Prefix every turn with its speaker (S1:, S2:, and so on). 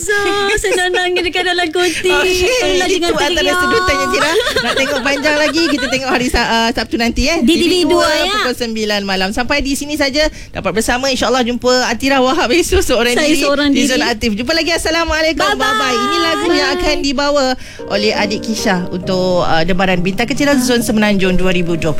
S1: Senang-senang dekat dalam koti.
S2: Itu antara sedutan je Tira. Nak tengok panjang lagi, kita tengok hari Sabtu nanti
S1: Di TV2 ya.
S2: pukul 9 malam. Sampai di sini saja dapat bersama. InsyaAllah jumpa Atira Wahab esok seorang di Zona Aktif. Jumpa lagi. Assalamualaikum. Bye-bye. Ini lagu yang akan dibawa oleh adik Kisha untuk Debaran Bintang Kecil Zon Semenanjung 2020.